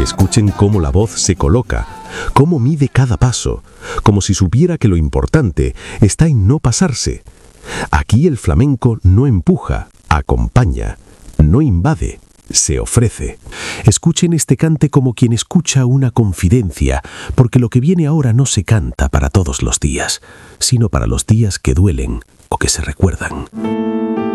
Escuchen cómo la voz se coloca, cómo mide cada paso, como si supiera que lo importante está en no pasarse. Aquí el flamenco no empuja, acompaña, no invade, se ofrece. Escuchen este cante como quien escucha una confidencia, porque lo que viene ahora no se canta para todos los días, sino para los días que duelen o que se recuerdan.